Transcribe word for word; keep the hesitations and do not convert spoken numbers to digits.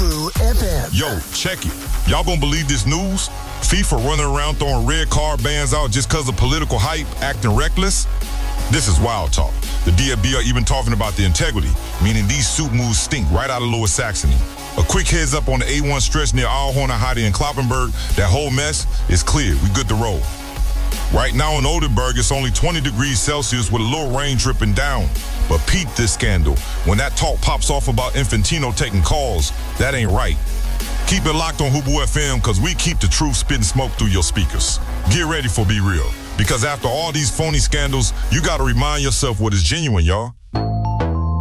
Fubu F M. Yo, check it. Y'all gonna believe this news? FIFA running around throwing red card bans out just because of political hype, acting reckless? This is wild talk. The D F B are even talking about the integrity, meaning these suit moves stink right out of Lower Saxony. A quick heads up on the A one stretch near Alhorn, Heide, and Kloppenburg. That whole mess is clear. We good to roll. Right now in Oldenburg, it's only twenty degrees Celsius with a little rain dripping down. But peep this scandal. When that talk pops off about Infantino taking calls, that ain't right. Keep it locked on Fubu F M, because we keep the truth spitting smoke through your speakers. Get ready for Be Real, because after all these phony scandals, you got to remind yourself what is genuine, y'all.